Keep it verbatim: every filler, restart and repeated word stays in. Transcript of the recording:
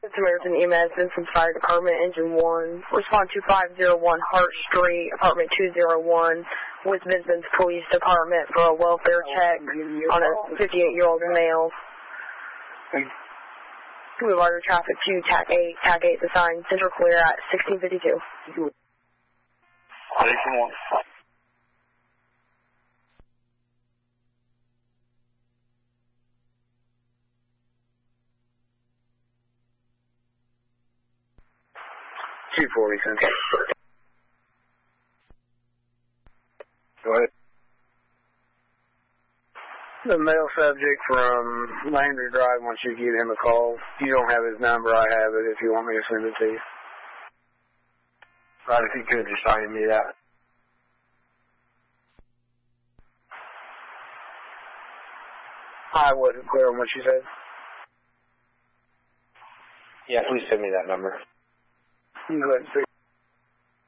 Samaritan E M S, Vincent Fire Department, Engine one. Respond to five oh one Hart Street, apartment two oh one, with Vincent's Police Department for a welfare check on a fifty-eight-year-old male. Boulevard of traffic to T A C eight, T A C eight, the sign, Central Clear at sixteen fifty-two. Station one. two forty, Central. Go ahead. The male subject from Landry Drive wants you to give him a call. You don't have his number, I have it if you want me to send it to you. Right, if you could just sign me that. I wasn't clear on what you said. Yeah, please send me that number. Go ahead and see.